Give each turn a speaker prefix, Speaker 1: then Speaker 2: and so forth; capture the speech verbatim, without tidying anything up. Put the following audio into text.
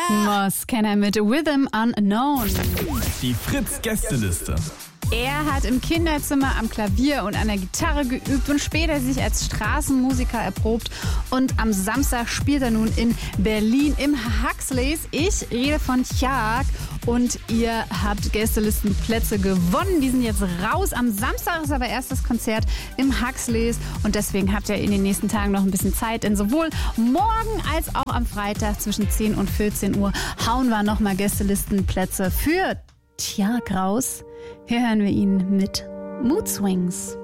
Speaker 1: Moss Kenner mit Rhythm Unknown.
Speaker 2: Die Fritz-Gästeliste.
Speaker 1: Er hat im Kinderzimmer am Klavier und an der Gitarre geübt und später sich als Straßenmusiker erprobt. Und am Samstag spielt er nun in Berlin im Huxleys. Ich rede von Tjark und ihr habt Gästelistenplätze gewonnen. Die sind jetzt raus. Am Samstag ist aber erst das Konzert im Huxleys und deswegen habt ihr in den nächsten Tagen noch ein bisschen Zeit, denn sowohl morgen als auch am Freitag zwischen zehn und vierzehn Uhr hauen wir nochmal Gästelistenplätze für Tjark raus. Hier hören wir ihn mit Mood Swings.